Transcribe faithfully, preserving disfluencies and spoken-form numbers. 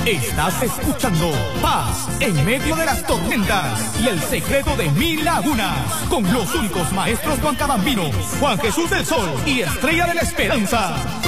Estás escuchando Paz en medio de las tormentas y el secreto de mil lagunas con los únicos maestros Juan Cadambino, Juan Jesús del Sol y Estrella de la Esperanza.